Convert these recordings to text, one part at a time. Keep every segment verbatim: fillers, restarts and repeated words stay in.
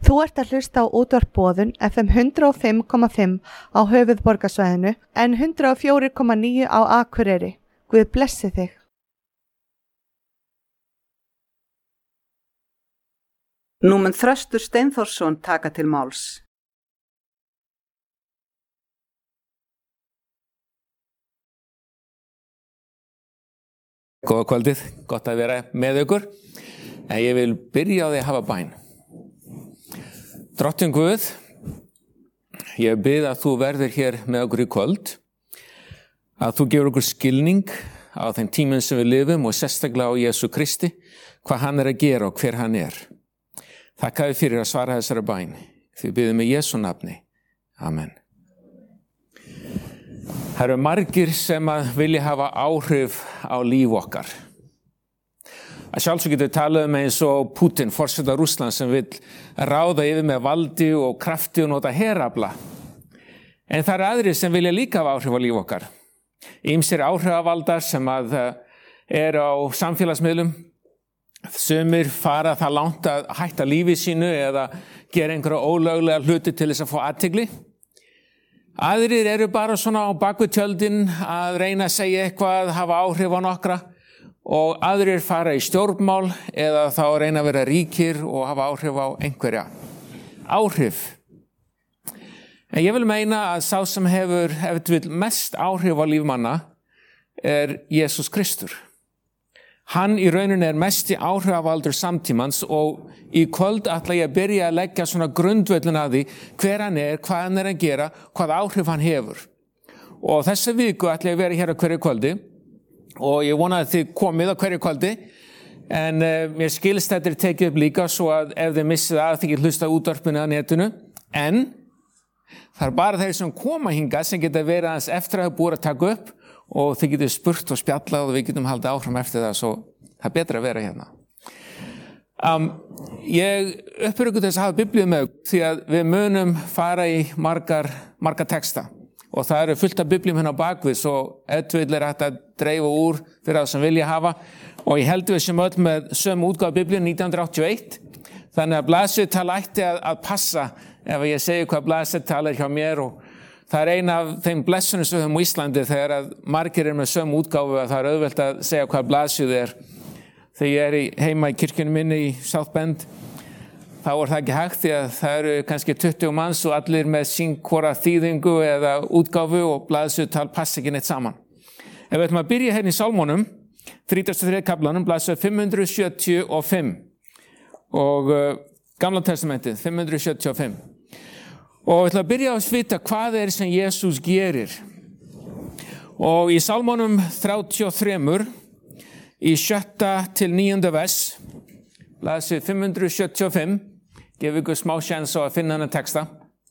Þú ert að hlusta á útvarp Boðun F M hundrað og fimm komma fimm á höfuðborgarsvæðinu en hundrað og fjögur komma níu á Akureyri. Guð blessi þig. Nú mun Þröstur Steinþórsson taka til máls. Góða kvöldið, gott að vera með ykkur. En ég vil byrja á því að hafa bæn. Drottinn Guð, ég bið að þú verðir hér með okkur í kvöld, að þú gefur okkur skilning á þeim tímum sem við lifum og sérstaklega á Jesú Kristi, hvað hann er að gera og hver hann er. Þakka þér fyrir að svara þessari bæn. Því biðum í Jesú nafni. Amen. Það eru margir sem að vilja hafa áhrif á líf okkar. Að sjálfsög getur talað um eins og Putin, forseta Rússlands, sem vill ráða yfir með valdi og krafti og nota herafla. En það eru aðrir sem vilja líka hafa áhrif á líf okkar. Ýmsir áhrifavaldar sem að eru á samfélagsmiðlum. Sumir fara það langt að hætta lífi sínu eða gera einhverja ólöglega hluti til þess að fá athygli. Aðrir eru bara svona á bakvið tjöldin að reyna að segja eitthvað, hafa áhrif á nokkra. Og aðrir fara í stjórnmál eða þá reyna að vera ríkir og hafa áhrif á einhverja. Áhrif. En ég vil meina að sá sem hefur ef til vill mest áhrif á lífmanna er Jesús Kristur. Hann í rauninni er mesti áhrifavaldur samtímans og í kvöld ætla ég að byrja að leggja svona grundvöllin að því hver hann er, hvað hann er að gera, hvað áhrif hann hefur. Og þessa viku ætla ég að vera hér á hverju kvöldi. Og ég vona að þið komið á hverju kvöldi, en uh, mér skilst þetta er tekið upp líka svo að ef þið missið að þið getið hlusta útvarpinu á netinu, en það er bara þeir sem koma hingað sem geta verið aðeins eftir að hafa búið að taka upp og þið getið spurt og spjallað og við getum haldið áfram eftir það, svo það er betra að vera hérna. Um, ég uppbyrgur þess að hafa biblíu með því að við munum fara í margar, margar texta. Og það eru fullt af biblíum hérna á bakvið, svo eðvill er hægt að dreifa úr fyrir það sem vilja hafa. Og ég held við sem öll með sömu útgáfu biblíu nítján hundruð áttatíu og eitt. Þannig að blaðsíðutal ætti að, að passa ef ég segi hvað blaðsíðutal er hjá mér. Og það er eina af þeim blessunum sem við höfum á Íslandi þegar að margir er með sömu útgáfu að það er auðvelt að segja hvað blaðsíðu er. Þegar ég er í, heima í kirkjunum minni í South Bend, þá er það ekki hægt því að það eru kannski tuttugu manns og allir með sín hvora þýðingu eða útgáfu og blaðsíðutal passa ekki neitt saman. Ef við ætlum að byrja hérna í Sálmónum, þrítugasta og þriðja kaflanum, blaðsíðu fimm hundruð sjötíu og fimm og uh, Gamla testamentið, fimm hundruð sjötíu og fimm. Og við ætlum að byrja á að svita hvað er sem Jesús gerir. Og í Sálmónum þrjátíu og þrjú, í sjötta til níunda vers, blaðsíðu fimm hundruð sjötíu og fimm, gef ykkur smá sjans á að finna hana texta.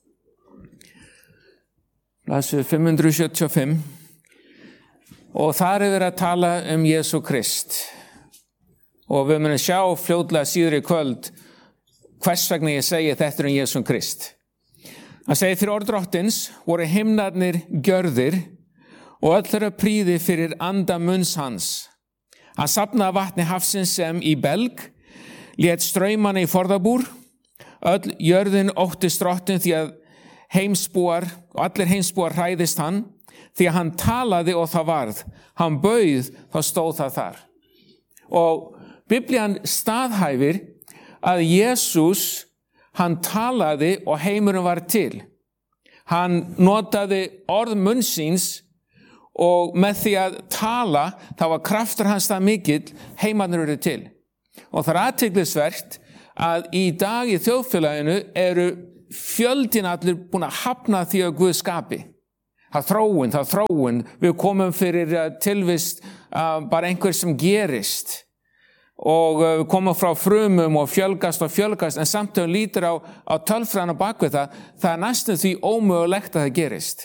Blaðsíðu fimm hundruð sjötíu og fimm. Og þar er verið að tala um Jesú Krist. Og við munum sjá fljótlega síður í kvöld hvers vegna ég segi þetta um Jesú Krist. Það segir fyrir orð Drottins voru himnarnir gjörðir og öll þeirra prýði fyrir anda munns hans. Hann safnaði vatni hafsins sem í belg, lét straumana í forðabúr, öll jörðin óttist Drottinn því að heimsbúar og allir heimsbúar hræðist hann, því að hann talaði og það varð. Hann bauð, þá stóð það þar. Og Biblían staðhæfir að Jesús, hann talaði og heimurinn var til. Hann notaði orð munns síns og með því að tala, þá var kraftur hans það mikill, heimarnir eru til. Og það er athyglisvert að í dag í þjóðfélaginu eru fjöldin allir búin að hafna því að Guð skapi. Það þróun, það þróun. Við komum fyrir tilvist uh, bara einhver sem gerist. Og uh, við komum frá frumum og fjölgast og fjölgast, en samt þegar lítur á, á tölfræðina bak við það, það er næstum því ómögulegt að það gerist.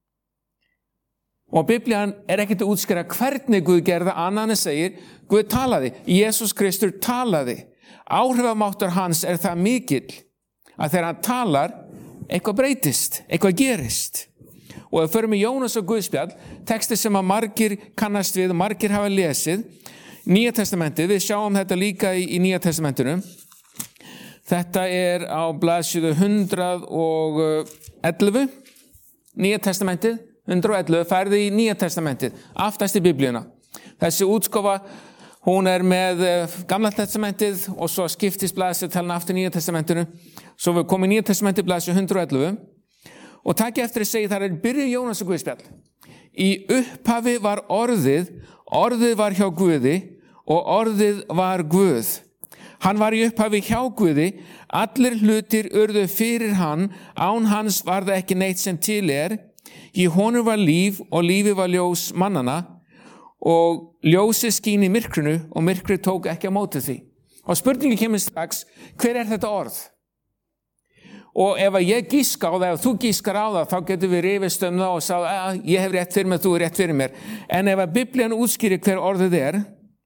Og Biblían er ekkert að útskýra hvernig Guð gerði, annan segir, Guð talaði, Jesús Kristur talaði. Áhrifamáttur hans er það mikill að þegar hann talar, eitthvað breytist, eitthvað gerist. Og ef við förum í Jónas og Guðspjall, texti sem að margir kannast við og margir hafa lesið, Nýja testamentið, við sjáum þetta líka í, í Nýja testamentinu, Þetta er á blaðsíðu hundrað og ellefu, Nýja testamentið, hundrað og ellefu, færði í Nýja testamentið, aftast í Biblíuna. Þessi útskofa, hún er með Gamla testamentið og svo skiptist blaðsíðu talin aftur Nýja testamentinu. Svo við komum í Nýja testamentið blaðsíðu hundrað og ellefu og takk eftir að segja þar er byrjuð Jónas og Guðspjall. Í upphafi var orðið, orðið var hjá Guði og orðið var Guð. Hann var í upphafi hjá Guði, allir hlutir urðu fyrir hann, án hans var það ekki neitt sem til er. Í honum var líf og lífi var ljós mannana og ljósið skín í myrkrinu og myrkrið tók ekki á móti því. Og spurningi kemur strax, hver er þetta orð? Og ef ég gíska á það, ef þú gískar á það, þá getur við rifist um það og sá að ég hef rétt fyrir mér, þú er rétt fyrir mér. En ef að Biblían útskýrir hver orðið er,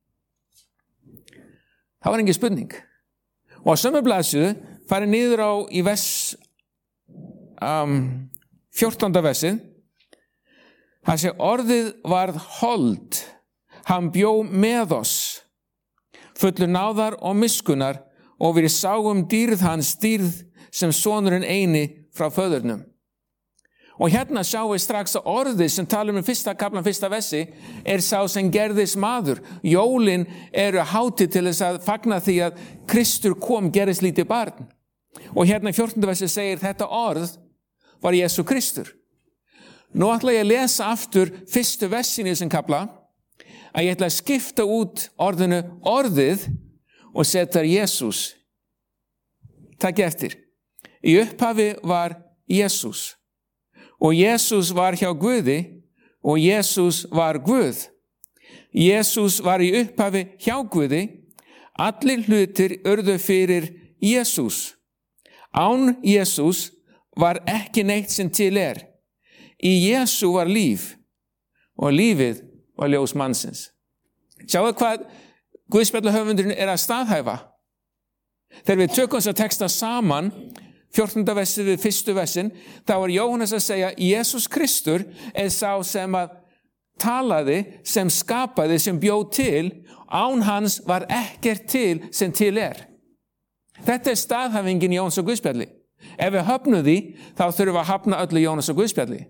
það var engin spurning. Og á sömu blaðsíðu farið niður á í vers um, fjórtánda versið. Það sé orðið varð hold, hann bjó með oss, fullur náðar og miskunnar og við sáum dýrð hans dýrð sem sonurinn eini frá föðurnum. Og hérna sjáum við strax að orðið sem talum um fyrsta kaplan, fyrsta versi, er sá sem gerðist maður. Jólin eru hátíð til þess að fagna því að Kristur kom, gerðist lítið barn. Og hérna í fjórtánda versi segir þetta orð var Jesú Kristur. Nú ætla ég að lesa aftur fyrstu versin í þessum kapla, að ég ætla að skipta út orðinu orðið og setja Jesús. Takk eftir. Í upphafi var Jesús. Og Jesús var hjá Guði og Jesús var Guð. Jesús var í upphafi hjá Guði. Allir hlutir urðu fyrir Jesús. Án Jesús var ekki neitt sem til er. Í Jesú var líf og lífið var ljós mannsins. Sjáu hvað Guðspjallahöfundurinn er að staðhæfa. Þegar við tökum þessa texta saman, fjórtánda versið við fyrstu versin, þá er Jóhannes að segja Jesús Kristur er sá sem að talaði, sem skapaði, sem bjóð til, án hans var ekkert til sem til er. Þetta er staðhæfingin Jóns og Guðspjalli. Ef við höfnum því, þá þurfum við að hafna öllu Jónas og Guðspjalli.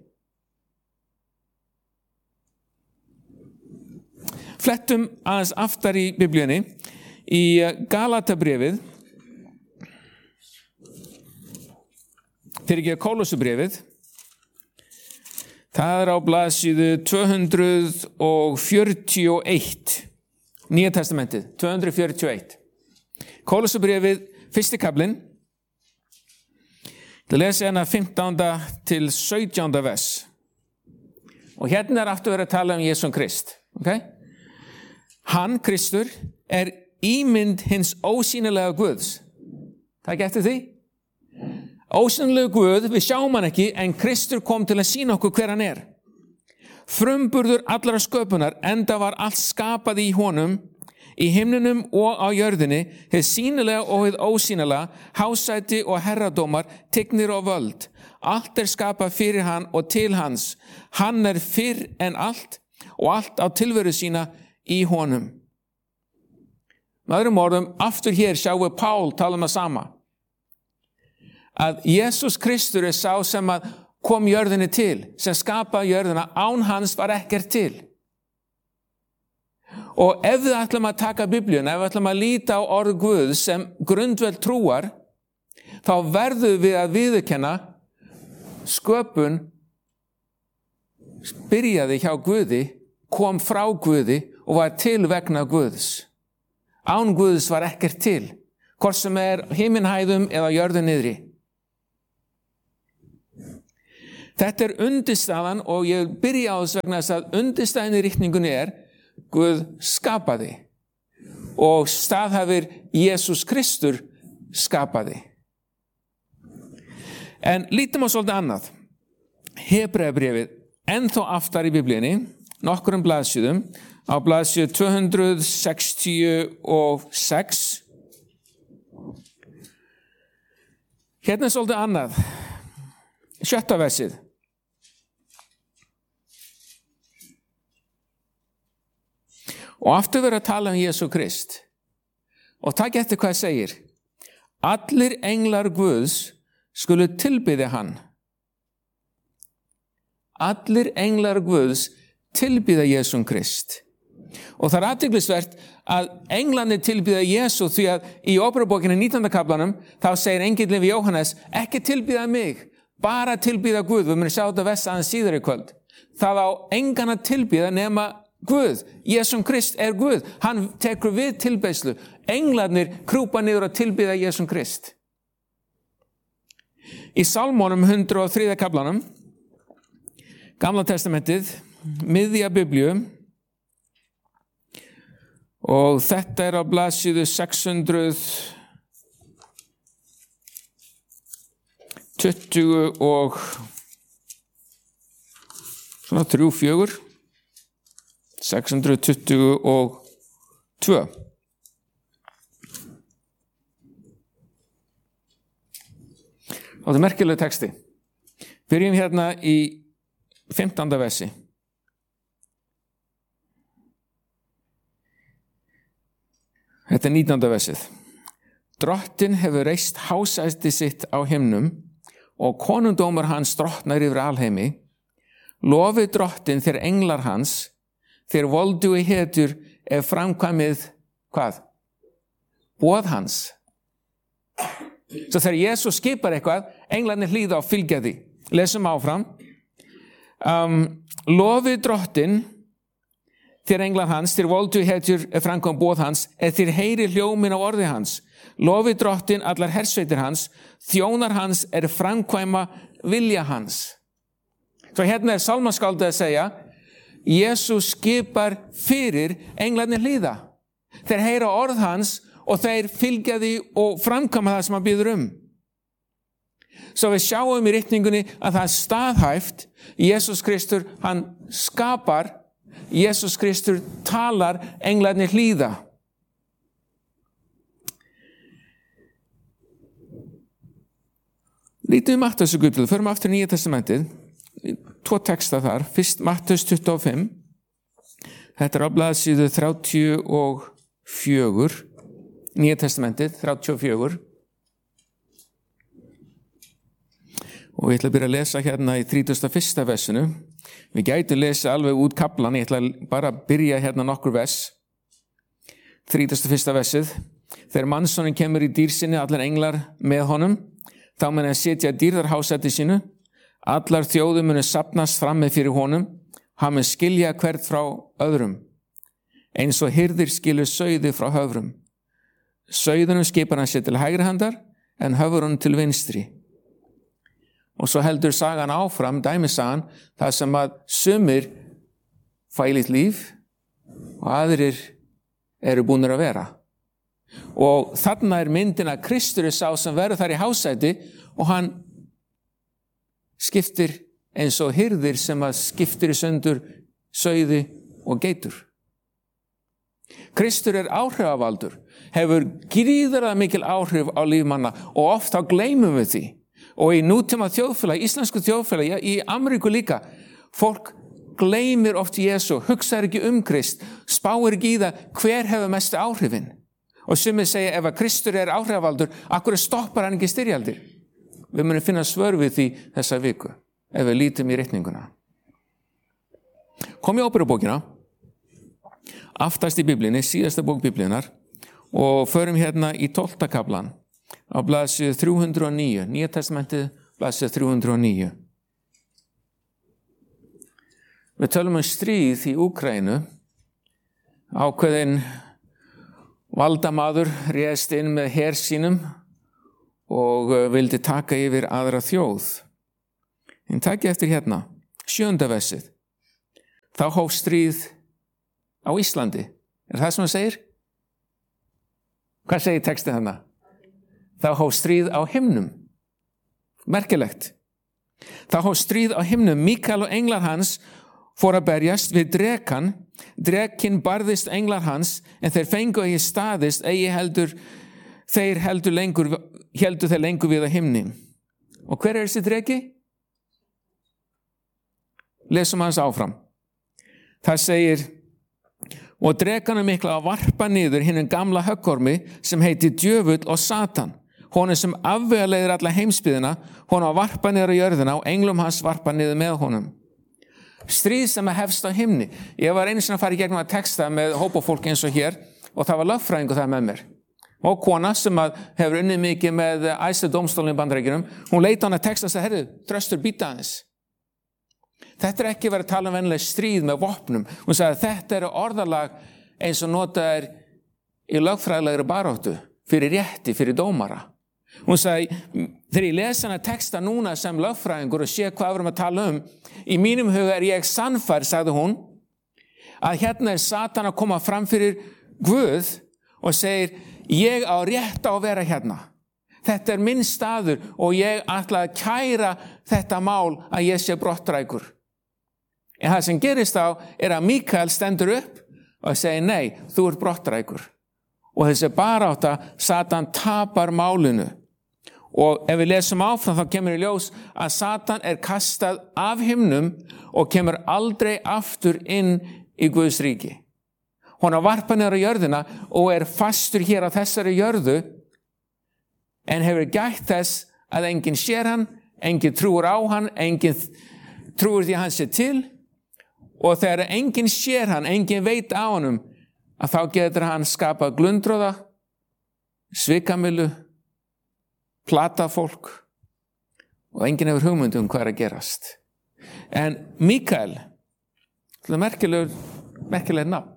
Flettum aðeins aftar í Biblíunni, í Galatabréfið, fyrir ekki að Kólosubréfið, það er á blaðsíðu tvö hundruð fjörutíu og eitt, Nýja testamentið, tvö hundruð fjörutíu og eitt. Kólosubréfið, fyrsti kaflinn, það lesi hérna fimmtánda til sautjánda vers. Og hérna er aftur verið að tala um Jesú Krist. Okay? Hann, Kristur, er ímynd hins ósýnilega Guðs. Takk eftir því. Ósýnilega Guð, við sjáum hann ekki, en Kristur kom til að sýna okkur hver hann er. Frumburður allra sköpunar, enda var allt skapað í honum, í himnunum og á jörðinni, hið sýnilega og hið ósýnilega, hásæti og herradómar, tignir og völd. Allt er skapað fyrir hann og til hans. Hann er fyrr en allt og allt á tilveru sína í honum. Með öðrum orðum, aftur hér sjáum við Pál tala um það sama. Að Jesús Kristur er sá sem að kom jörðinni til, sem skapaði jörðina, án hans var ekkert til. Og ef við ætlum að taka Biblíuna, ef við ætlum að líta á orð Guð sem grundvöld trúar, þá verðum við að viðurkenna sköpun byrjaði hjá Guði, kom frá Guði og var til vegna Guðs. Án Guðs var ekkert til, hvort sem er himinhæðum eða jörðu niðri. Þetta er undirstaðan og ég byrja á þess vegna þess að undirstaðan í ritningunni er Guð skapaði og staðhæfir Jesús Kristur skapaði. En lítum á svolítið annað. Hebreabréfið, ennþá aftar í Biblíunni, nokkurum blaðsíðum, á blaðsíðu tvö hundruð sextíu og sex. Hérna er svolítið annað. Sjötta versið. Og aftur verið að tala um Jesú Krist. Og takk eftir hvað það segir. allir englar Guðs skulu tilbiðja hann. Allir englar Guðs tilbiðja Jesúm Krist. Og það er athyglisvert að englarnir tilbiðja Jesú, því að í Óperubókinni nítjánda kaflanum þá segir engillinn við Jóhannes, ekki tilbiðja mig, bara tilbiðja Guð. Við munum sjá þetta vers aðeins síðar í kvöld. Það á engan að tilbiðja nema Guð. Jesúm Krist er Guð. Hann tekur við tilbeiðslu. Englarnir krúpa niður að tilbiðja Jesúm Krist. Í Sálmónum hundrað og þriðja kaflanum, Gamla testamentið, miðja Biblíu, og þetta er á blaðsíðu sex hundruð tuttugu og svona þrjú, fjögur, sex hundruð tuttugu og tvö. Og þetta er merkileg texti. Byrjum hérna í fimmtánda versi. Þetta er nítjánda versið. Drottin hefur reist hásæti sitt á himnum og konungdómur hans drottnar yfir alheimi. Lofi drottin þeir englar hans, þeir voldugi hetjur ef framkvæmið, hvað? Boð hans. Svo þegar Jesús skipar eitthvað, englarnir hlýða og fylgja því. Lesum áfram. Um, lofi drottin þeir englar hans, þeir voldugi hetjur ef framkvæmið boð hans, ef þeir heyri hljómin á orði hans. Lofi drottin allar hersveitir hans, þjónar hans er framkvæma vilja hans. Svo hérna er sálmaskáldið að segja, Jesús skipar fyrir englarnir hlýða. Þeir heyra orð hans og þeir fylgja því og framkvæma það sem hann býður um. Svo við sjáum í ritningunni að það er staðhæft. Jesús Kristur, hann skapar, Jesús Kristur talar, englarnir hlýða. Lítið um Mattheus og Guðbjörn, förum aftur í Nýja testamentið, tvo texta þar, fyrst Mattheus tuttugu og fimm, þetta er á blaðsíðu þrjátíu og fjögur, Nýja testamentið, þrjátíu og fjögur, og ég ætla að byrja að lesa hérna í þrítugasta og fyrsta versinu. Við gætum lesa alveg út kaflan, ég ætla bara að byrja hérna nokkur vers. þrítugasta og fyrsta versið. Þegar mannssonin kemur í dýr sinni, allar englar með honum, þá mun hann setja dýrðarhásæti sínu, allar þjóðir munu safnast frammi fyrir honum, hann mun skilja hvert frá öðrum, eins og hirðir skilur sauði frá höfrum. Sauðunum skipar hann sér til hægri handar, en höfrunum til vinstri. Og svo heldur sagan áfram, dæmisagan, það sem að sumir fælit líf og aðrir eru búnir að vera. Og þarna er myndin að Kristur er sá sem verður þar í hásæti og hann skiptir eins og hirðir sem að skiptir í sundur sauði og geitur. Kristur er áhrifavaldur, hefur gríðarlega mikil áhrif á lífmanna og oft þá gleymum við því. Og í nútíma þjóðfélagi, íslensku þjóðfélagi, í Ameríku líka, fólk gleymir oft Jesú, hugsaður ekki um Krist, spáir ekki í það hver hefur mestu áhrifin. Og sumir segja ef að Kristur er áhrifavaldur, akkur stoppar hann ekki styrjaldir. Við munum finna svör við því þessa viku, ef við lítum í ritninguna. Kom í Óperubókina, aftast í Biblíunni, síðasta bók Biblíunnar, og förum hérna í tólfta kaflan. Á blaðsíðu þrjú hundruð og níu, Nýja testamentið, blaðsíðu þrjú hundruð og níu. Við tölum um stríð í Úkraínu, ákveðin valdamaður réðst inn með her sínum og vildi taka yfir aðra þjóð. En taki eftir hérna, sjöunda versið. Þá hóf stríð á Íslandi. Er það sem hann segir? Hvað segir textið þarna? Þá hóf stríð á himnum. Merkilegt. Þá hóf stríð á himnum. Míkael og englar hans fór að berjast við drekan. Drekinn barðist englar hans, en þeir fengu eigi staðist, eigi heldur, þeir heldur lengur, heldur þeir lengur við á himni. Og hver er þessi dreki? Lesum hans áfram. Það segir, og drekanum mikla að varpa niður hinnum gamla höggormi sem heiti djöfull og Satan. honum sem afvegaleiðir alla heimsbyggðina, honum að varpa niður á jörðina og englum hans varpa niður með honum. Stríð sem að hefst á himni. Ég var einu sinni að fara í gegnum að texta með hópa fólk eins og hér og það var lögfræðingur það með mér. Og kona sem að hefur unnið mikið með æðstu dómstólinn í Bandaríkjunum, hún leit á hana texta og sagði, herru, Þröstur, býta aðeins. Þetta er ekki verið að tala um venjuleg stríð með vopnum. Hún sagði, þetta er orðalag eins og notað er í lögfræðilegri baráttu, fyrir rétti, fyrir dómara. Hún sagði, þegar ég lesa hana texta núna sem lögfræðingur og sé hvað við erum að tala um, í mínum huga er ég sannfærð, sagði hún, að hérna er Satan að koma fram fyrir Guð og segir, ég á rétt á að vera hérna. Þetta er minn staður og ég ætla að kæra þetta mál að ég sé brottrækur. En það sem gerist á er að Mikael stendur upp og segir, nei, þú ert brottrækur. Og þessi barátta, Satan tapar málinu. Og ef við lesum áfram þá kemur í ljós að Satan er kastað af himnum og kemur aldrei aftur inn í Guðs ríki. Hún har varpað niður á jörðina og er fastur hér á þessari jörðu en hefur gætt þess að enginn sér hann, enginn trúir á hann, enginn trúir því að hann sé til og þegar enginn sér hann, enginn veit á honum að þá getur hann skapað glundroða, svikamilu, plata fólk og enginn hefur hugmynd um hvað er að gerast. En Mikael, það er merkilegur, merkilegur nafn.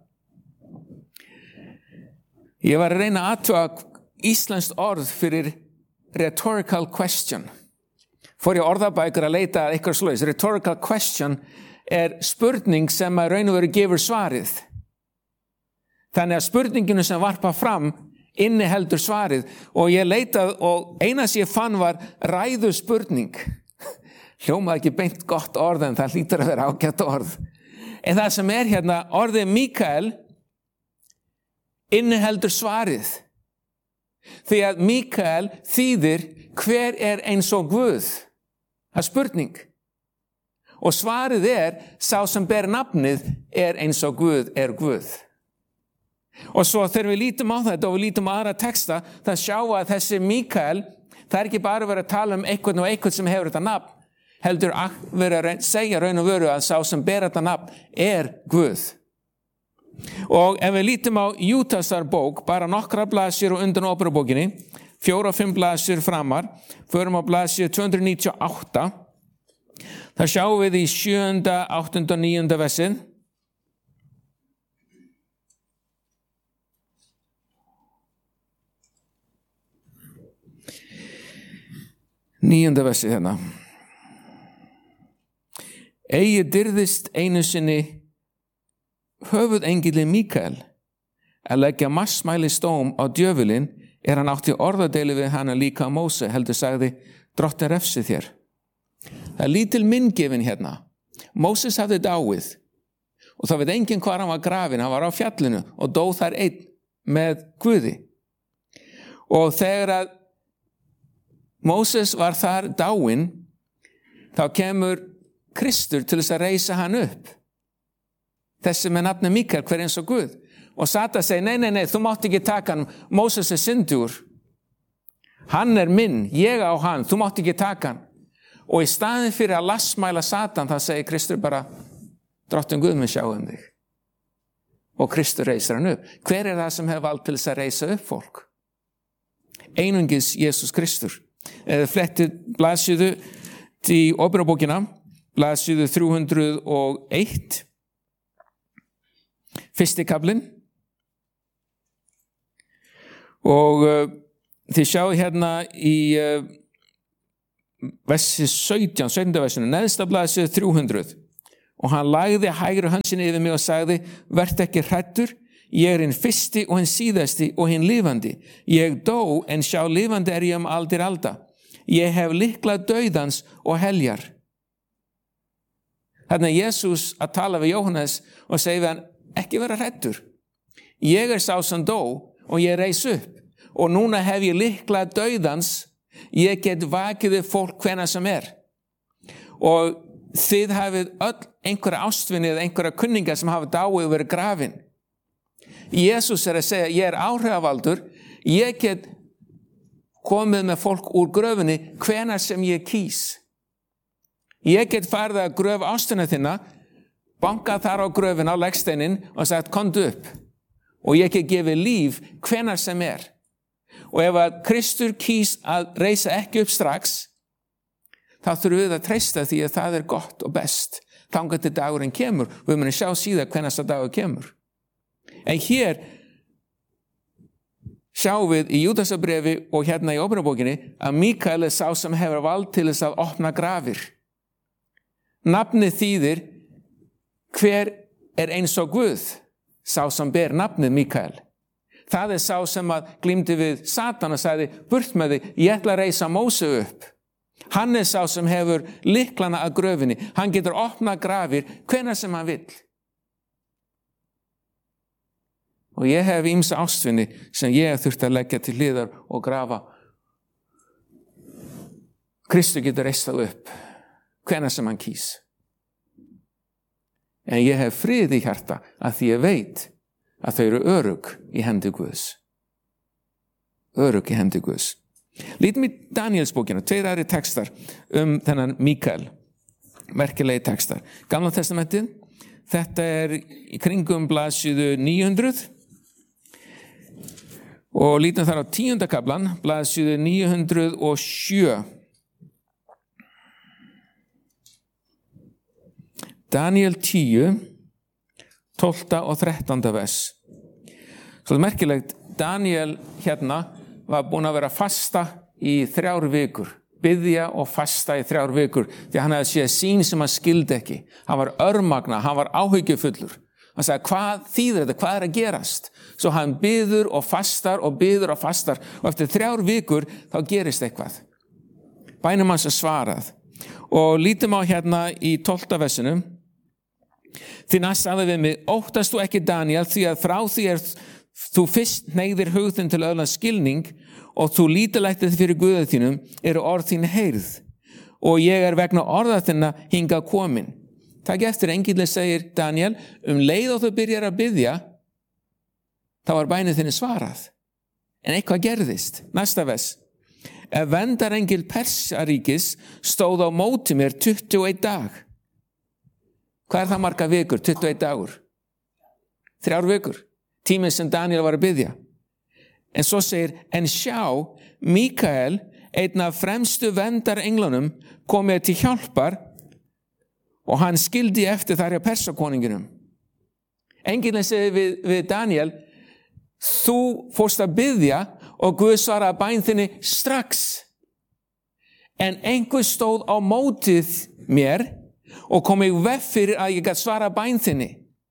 Ég var að reyna að athuga íslenskt orð fyrir rhetorical question. Fór ég orðabækur að leita að eitthvað svoleiðis. Rhetorical question er spurning sem að raun og veru gefur svarið. Þannig að spurninginu sem varpa fram inniheldur svarið og ég leitað og eina sem ég fann var ræðu spurning. Hljómaði ekki beint gott orð en það hlýtur að vera ágætt orð. En það sem er hérna orðið Mikael inniheldur svarið. Því að Mikael þýðir hver er eins og Guð. Það er spurning. Og svarið er sá sem ber nafnið er eins og Guð er Guð. Og svo þegar við lítum á þetta og við lítum á aðra texta það sjá að þessi Mikael það er ekki bara verið að tala um einhvern og einhvern sem hefur þetta nafn. Heldur að vera að segja raun og veru að sá sem ber þetta nafn er Guð. Og ef við lítum á Júdasar bók, bara nokkra blaðsjur og undan óperubókinni, fjóra og fimm blaðsjur framar, förum á blaðsjur tvö hundruð níutíu og átta, það sjáum við í sjöunda, áttunda og níunda versið. Níunda versið hérna. Eigi dyrðist einu sinni höfuðengilli Mikael að leggja massmæli stóm á djöfulinn er hann átti orðadeili við hana líka Móse heldur sagði drottin refsi þér. Það er lítil minngefin hérna. Móses hafði dáið og það veit enginn hvar hann var grafin, hann var á fjallinu og dó þar einn með Guði. Og þegar að Móses var þar dáinn þá kemur Kristur til þess að reisa hann upp. Þessi með nafni Mikael, hver eins og Guð. Og Satan segi, nei, nei, nei, þú mátt ekki taka hann. Móses er syndur. Hann er minn, ég á hann, þú mátt ekki taka hann. Og í staðin fyrir að lasmæla Satan, það segir Kristur bara, drottin Guð mun sjá um þig. Og Kristur reisar hann upp. Hver er það sem hefur vald til þess að reisa upp fólk? Einungis Jesús Kristur. Eða flettið blaðsíðu í óperubókina, blaðsíðu þrjú hundruð og eitt. Fyrsti kaflinn og uh, þið sjáu hérna í uh, versi sautján, sautjánda versinu, neðsta blaðsíðu þrjú hundruð og hann lagði hægri hönd sinni yfir mig og sagði vertu ekki hræddur, ég er hinn fyrsti og hinn síðasti og hinn lifandi, ég dó en sjá lifandi er ég um aldir alda, ég hef lykla dauðans og heljar. Þarna er Jesús að tala við Jóhannes og segir við hann ekki vera hræddur. Ég er sá sem dó og ég reis upp og núna hef ég lykla dauðans, ég get vakið fólk hvenær sem er. Og þið hafið öll einhverja ástvinni eða einhverja kunninga sem hafa dáið og verið grafin. Jesús er að segja, ég er áhrifavaldur, ég get komið með fólk úr gröfinni hvenær sem ég kýs. Ég get farið að gröf ástina þinna, bankað þar á gröfina á leggsteinin og sagt, komdu upp. Og ég get gefið líf hvenær sem er. Og ef að Kristur kýs að reisa ekki upp strax, þá þurfum við að treysta því að það er gott og best. Þangað til dagurinn kemur. Við munum sjá síðan hvenær það dagur kemur. En hér sjáum við í Júdasarbréfi og hérna í Ópenbókinni að Mikael er sá sem hefur vald til þess að opna grafir. Nafnið þýðir hver er eins og Guð, sá sem ber nafnið Mikael. Það er sá sem að glímdi við Satan og sagði, burt með þig, ég ætla að reisa Móse upp. Hann er sá sem hefur lyklana að gröfinni. Hann getur opnað grafir hvenær sem hann vill. Og ég hef ýmsa ástvinni sem ég hef þurft að leggja til hliðar og grafa. Kristur getur reist það upp hvenær sem hann kýs. En ég hef frið í hjarta að því ég veit að þau eru örugg í hendi Guðs. Örugg í hendi Guðs. Lítum í Danielsbókina, tveir aðri textar um þennan Mikael. Merkilegi textar. Gamla testamentið, þetta er í kringum blaðsíðu níu hundruð. Og lítum þar á tíunda kaflan, blaðsíðu níu hundruð og sjö. Daniel tíu, tólfta og þrettánda vers. Svo merkilegt, Daniel hérna var búin að vera fasta í þrjár vikur. Biðja og fasta í þrjár vikur. Því hann hefði séð sín sem hann skildi ekki. Hann var örmagna, hann var áhyggjufullur. Hann sagði, hvað þýðir þetta? Hvað er að gerast? Svo hann biður og fastar og biður og fastar. Og eftir þrjár vikur þá gerist eitthvað. Bænum hans er svarað. Og lítum á hérna í tólfta versinum. Því næst sagði við mig, óttast þú ekki Daniel, því að frá því er þú fyrst hneigðir hugðin til öðlan skilning og þú lítilættið fyrir Guði þínum eru orð þín heyrð og ég er vegna orða þinna hingað komin. Takk eftir engillinn segir Daniel, um leið og þú byrjar að biðja, þá var bænið þinni svarað. En eitthvað gerðist. Næsta vers. Ef vendarengil Persaríkis stóð á móti mér tuttugu og einn dag. Hvað er það marga vikur? tuttugu og einn dagur. Þrjár vikur. Tíminn sem Daniel var að biðja. En svo segir, en sjá, Mikael, einn af fremstu vendarenglunum, komið til hjálpar og hann skildi eftir þar hjá Persakoninginum. Engillinn segir við, við Daniel, þú fórst að biðja og Guð svaraði bæn þinni strax. En einhver stóð á mótið mér og kom í veg fyrir að ég gat svara bæn þinni.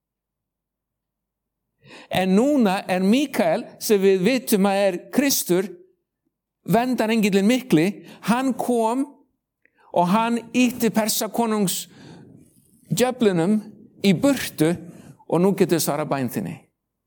En núna er Mikael, sem við vitum að er Kristur, vendarengillinn mikli, hann kom og hann ýtti Persakonungs djöflunum í burtu og nú getur svara bæn þinni.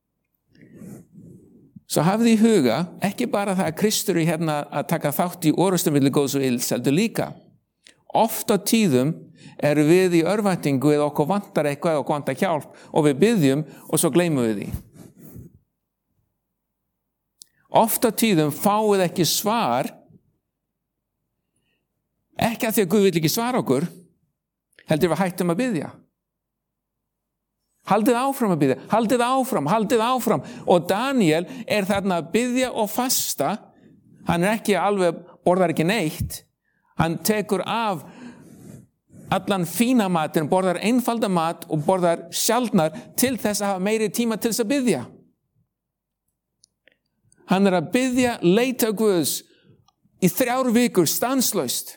Svo hafði í huga, ekki bara það að Kristur er hérna að taka þátt í orrustum milli góðs og ills, heldur líka. Oft á tíðum eru við í örvæntingu eða okkur vantar eitthvað eða okkur vantar hjálp og við biðjum og svo gleymum við því. Oft á tíðum fáið ekki svar, ekki að því að Guð vill ekki svara okkur, heldur við hættum að biðja. Haldið áfram að biðja, haldið áfram, haldið áfram. Og Daniel er þarna að biðja og fasta, hann er ekki alveg, borðar ekki neitt, hann tekur af allan fína matinn, borðar einfalda mat og borðar sjaldnar til þess að hafa meiri tíma til þess að biðja. Hann er að biðja, leita Guðs í þrjár vikur stanslaust.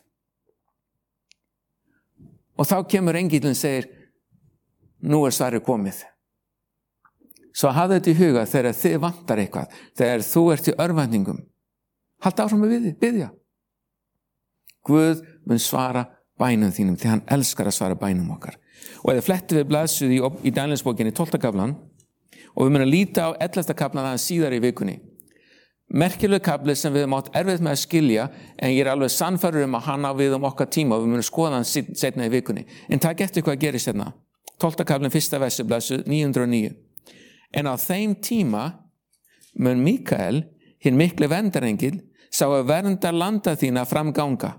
Og þá kemur engillinn og segir, nú er svarið komið. Svo hafðu þetta í huga þegar þið vantar eitthvað, þegar þú ert í örvæntingum. Haltu áfram að biðja. Guð mun svara bænum þínum, því hann elskar að svara bænum okkar. Og eða flettum við blaðsíðu í, í Danielsbókinni tólfta kaflan og við munum líta á ellefta kaflan aðeins síðar í vikunni. Merkileg kafli sem við mátt erfitt með að skilja, en ég er alveg sannfærður um að hann á við um okkar tíma og við munum skoða hann seinna í vikunni. En takk eftir hvað gerist hérna. tólfta kaflinn fyrsta versi, blaðsíðu níu hundruð og níu. En á þeim tíma mun Mikael, hinn mikli vendarengil, sá að vernda landa þína framganga.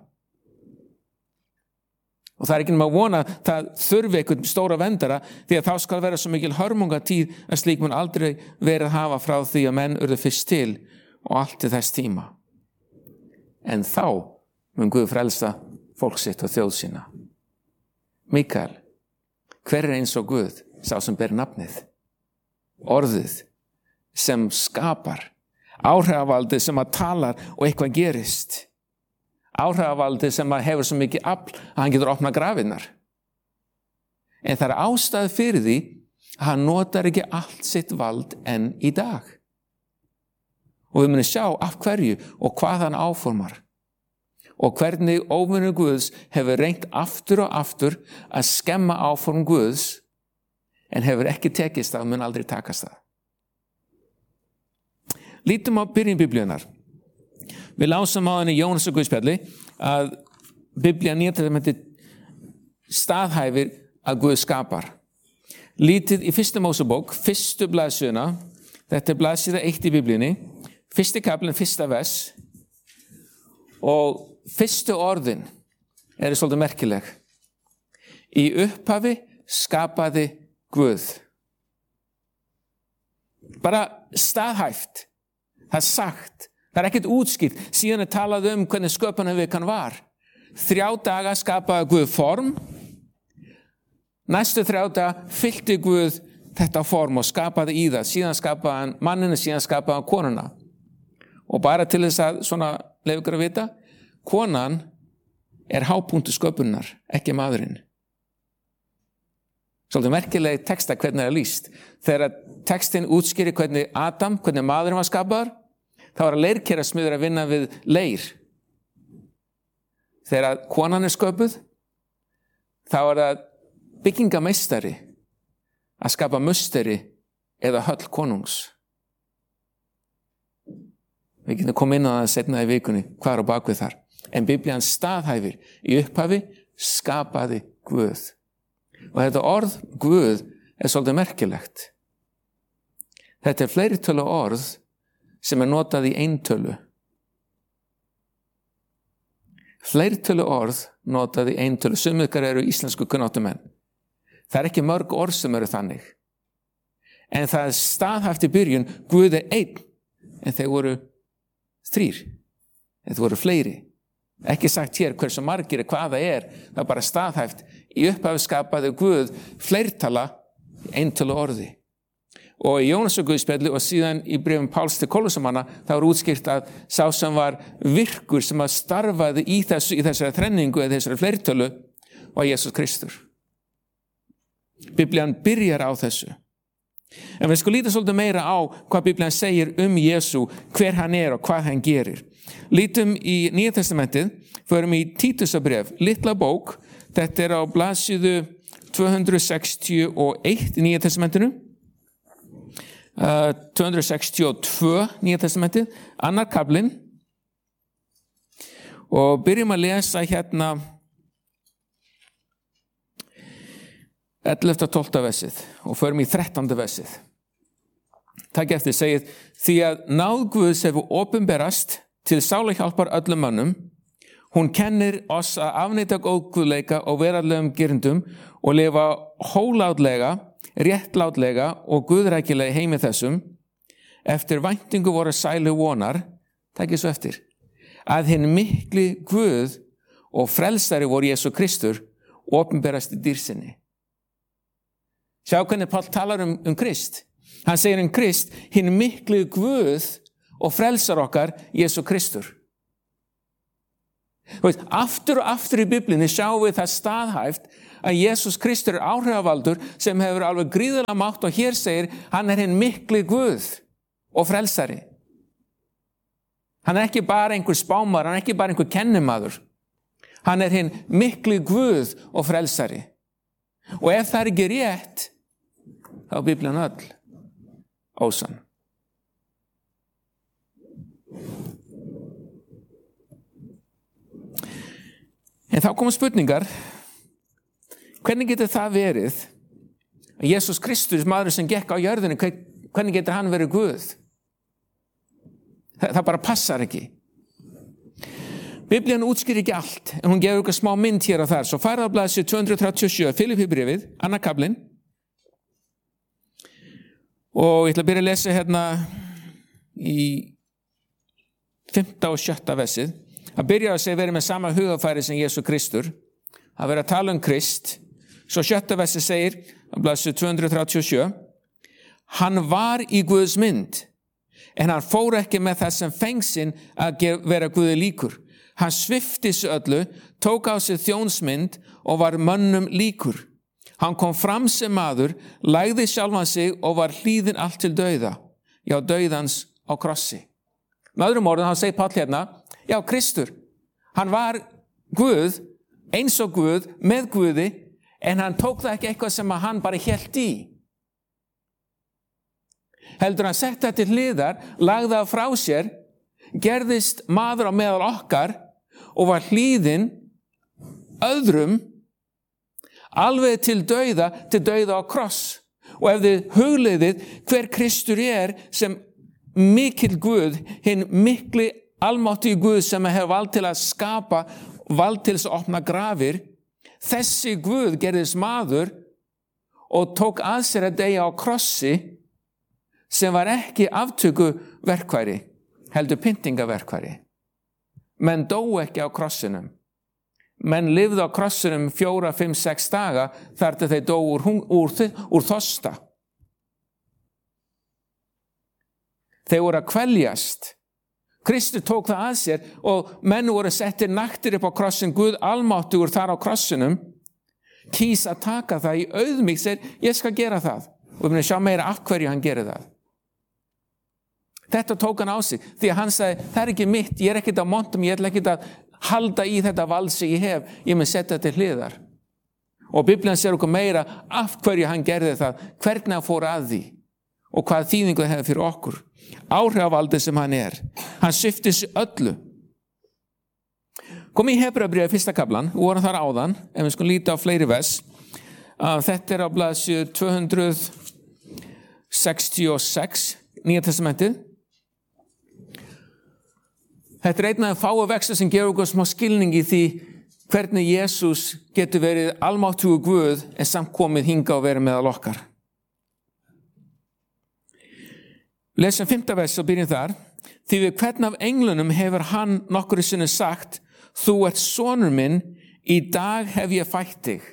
Og það er ekki nema að vona að það þurfi einhvern stóra verndara, því að þá skal vera svo mikil hörmungatíð að slík mun aldrei verið að hafa frá því að menn urðu fyrst til og allt til þess tíma. En þá mun Guð frelsa fólk sitt og þjóð sína. Mikael, hver er eins og Guð, sá sem ber nafnið? Orðið sem skapar, áhrifavaldið sem að talar og eitthvað gerist. Áhrifavaldið sem að hefur svo mikið afl að hann getur opnað grafinnar. En það er ástæð fyrir því að hann notar ekki allt sitt vald enn í dag. Og við munum sjá af hverju og hvað hann áformar. Og hvernig óvinur Guðs hefur reynt aftur og aftur að skemma áform Guðs, en hefur ekki tekist það og mun aldrei takast það. Lítum á byrjun Biblíunar. Við lásum á henni Jónas og Guðspjalli að Biblían Nýja testamentið staðhæfir að Guð skapar. Lítið í fyrstu Mósebók, fyrstu blaðsíðuna, þetta er blaðsíða eitt í Biblíunni, fyrsti kaflinn, fyrsta vers, og fyrstu orðin eru svolítið merkileg. Í upphafi skapaði Guð. Bara staðhæft, það er sagt, það er ekkert útskýrt, síðan er talað um hvernig sköpunarvikan var. Þrjá daga skapaði Guð form, næstu þrjá daga fyllti Guð þetta form og skapaði í það, síðan skapaði hann manninu, síðan skapaði hann konuna. Og bara til þess að svona leyfa ykkur að vita, konan er hápunktur sköpunar, ekki maðurinn. Svolítið merkileg texta hvernig það er lýst. Þegar textin útskýrir hvernig Adam, hvernig maðurinn var skapaður, þá var að leirkerasmiður að vinna við leir. Þegar konan er sköpuð, þá var það byggingameistari að skapa musteri eða höll konungs. Við getum komið inn á það seinna í vikunni, hvað er á bakvið þar. En Biblían staðhæfir, í upphafi skapaði Guð. Og þetta orð Guð er svolítið merkilegt. Þetta er fleirtölu orð sem er notað í eintölu. Fleirtölu orð notað í eintölu. Sum ykkar eru íslensku kunnáttumenn. Það er ekki mörg orð sem eru þannig. En það er staðhæft í byrjun, Guð er einn, en þeir voru þrír. Þeir voru fleiri. Ekki sagt hér hversu margir er hvað það er, það er bara staðhæft. Í upphafi skapaði Guð fleirtala eintölu orði. Og í Jónas og Guðspjalli og síðan í bréfum Páls til Kólossamanna þá er útskýrt að sá sem var virkur sem að starfaði í, þessu, í þessari þrenningu eða þessari fleirtölu var Jesús Kristur. Biblían byrjar á þessu. En við sko líta svolítið meira á hvað Biblían segir um Jesú, hver hann er og hvað hann gerir. Lítum í Nýja testamentið, förum í Títusarbréf, litla bók, þetta er á blaðsíðu tvö hundruð sextíu og eitt í Nýja testamentinu, uh, tvö hundruð sextíu og tvö Nýja testamentið, annar kaflinn, og byrjum að lesa hérna ellefta tólfta versið og förum í þrettánda versið. Takk eftir, segið, því að náð Guðs hefur opinberast til sáluhjálpar öllum mönnum, hún kennir oss að afneita góðguðleika og veraldlegum girndum og lifa hólátlega, réttlátlega og guðrækilega heimi þessum, eftir væntingu voru sælu vonar, takk svo eftir, að hinn mikli Guð og frelsari voru Jesú Kristur opinberast í dýrsinni. Sjá hvernig Páll talar um, um Krist. Hann segir um Krist, hinn mikli Guð og frelsar okkar Jesú Kristur. Veist, aftur og aftur í Biblíunni sjáum við það staðhæft að Jesús Kristur er áhrifavaldur sem hefur alveg gríðarlega mátt og hér segir hann er hinn mikli Guð og frelsari. Hann er ekki bara einhver spámar, hann er ekki bara einhver kennimaður. Hann er hinn mikli Guð og frelsari. Og ef það er ekki rétt, þá er Biblían öll ósann. En þá koma spurningar, hvernig getur það verið að Jesús Kristus, maður sem gekk á jörðinu, hvernig getur hann verið Guð? Það, það bara passar ekki. Biblían útskýrir ekki allt, en hún gefur ykkur smá mynd hér og þar. Svo farið á blaðsíðu tvö hundruð þrjátíu og sjö, Filippíbréfið, annar kaflinn. Og ég ætla að byrja að lesa hérna í fimmta og sjötta versið. Að byrja að segja verið með sama hugafæri sem Jesú Kristur. Að vera að tala um Krist. Svo sjötta versið segir, á blaðsíðu tvö hundruð þrjátíu og sjö, hann var í Guðs mynd, en hann fór ekki með þessum fengsinn að vera Guði líkur. Hann svipti sig öllu, tók á sig þjónsmynd og var mönnum líkur. Hann kom fram sem maður, lagði sjálfan sig og var hlýðinn allt til dauða. Já, dauðans á krossi. Með öðrum orðum, hann segir Páll hérna, já, Kristur, hann var Guð, eins og Guð, með Guði, en hann tók það ekki eitthvað sem hann bara hélt í. Heldur hann sett það til hliðar, lagði það frá sér, gerðist maður á meðal okkar og var hlýðinn öðrum alveg til dauða, til dauða á kross. Og ef þið hugleiðið hver Kristur er sem mikill Guð, hinn mikli almáttigi Guð sem hefur vald til að skapa, vald til að opna grafir, þessi Guð gerðist maður og tók að sér að deyja á krossi sem var ekki aftöku verkværi, heldur pyntingaverkværi. Menn dóu ekki á krossinum. Menn lifðu á krossinum fjóra, fimm, sex daga þar til þeir dóu úr, úr, úr þorsta. Þeir voru að kveljast. Kristur tók það að sér og menn voru settir naktir upp á krossin. Guð almáttugur þar á krossinum kýs að taka það í auðmýkt, segir, ég skal gera það. Og við munum sjá meira af hverju hann gerir það. Þetta tók hann á sig, því að hann sagði, það er ekki mitt, ég er ekkert á montum, ég ætla ekkert að halda í þetta vald sem ég hef, ég mun setja þetta til hliðar. Og Biblían sér okkur meira af hverju hann gerði það, hvernig hann fór að því og hvað þýðingu það hefði fyrir okkur. Áhrifavaldið sem hann er. Hann svipti sig öllu. Kom í Hebreabréfið fyrsta kaflan, við vorum þar áðan, ef við skulum líta á fleiri vers. Þetta er á blaðsíðu tvö hundruð sextíu og sex, Nýja testamentið. Þetta er einn af fáu vexta sem gefur okkur smá skilning í því hvernig Jesús getur verið almáttugur Guð en samt komið hinga og verið meðal okkar. Lesum fimmta vers og byrjum þar. Því við hvern af englunum hefur hann nokkru sinni sagt, þú ert sonur minn, í dag hef ég fætt þig.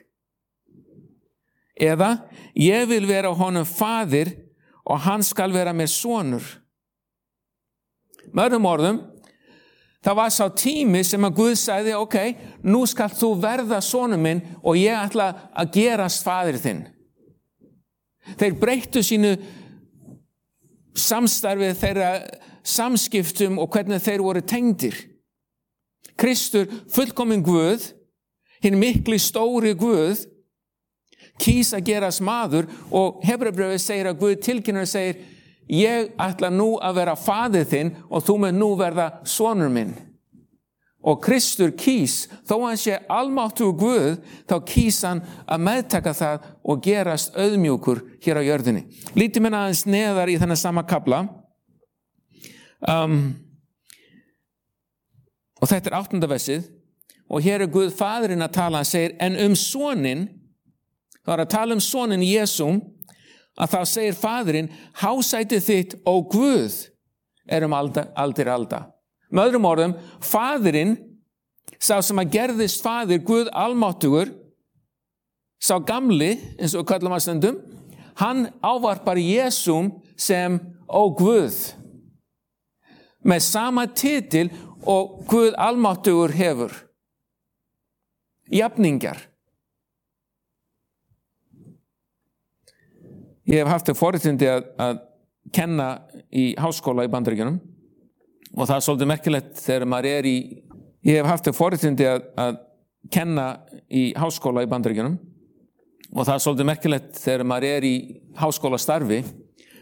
Eða, ég vil vera honum faðir og hann skal vera mér sonur. Með öðrum orðum, það var sá tími sem að Guð sagði, ok, nú skal þú verða sonur minn og ég ætla að gerast faðir þinn. Þeir breyttu sínu samstarfið, þeirra samskiptum og hvernig þeir voru tengdir. Kristur, fullkominn Guð, hinn mikli stóri Guð, kýs að gerast maður og Hebreabréfið segir að Guð tilkynnir og segir, ég ætla nú að vera faðir þinn og þú mun nú verða sonur minn. Og Kristur kýs, þó hann sé almáttugur Guð, þá kýs hann að meðtaka það og gerast auðmjúkur hér á jörðinni. Lítið minna aðeins neðar í þennan sama kafla. Um, og þetta er áttunda versið og hér er Guð faðirinn að tala, hann segir, en um soninn, þá er að tala um soninn Jesúm, að þá segir faðirinn, hásætið þitt, ó Guð, er um alda, aldir alda. Með öðrum orðum, faðirinn, sá sem að gerðist faðir, Guð almáttugur, sá gamli, eins og kallum að stundum, hann ávarpar Jesúm sem ó Guð, með sama titil og Guð almáttugur hefur. Jafningjar. Ég hef haft það forréttindi að, að kenna í háskóla í Bandaríkjunum og það er svolítið merkilegt þegar maður er í, ég hef haft það forréttindi að, að kenna í háskóla í Bandaríkjunum og það er svolítið merkilegt þegar maður er í háskólastarfi